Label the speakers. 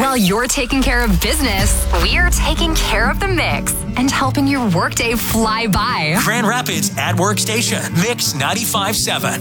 Speaker 1: While you're taking care of business, we're taking care of the mix and helping your workday fly by.
Speaker 2: Grand Rapids at Workstation, Mix 95.7.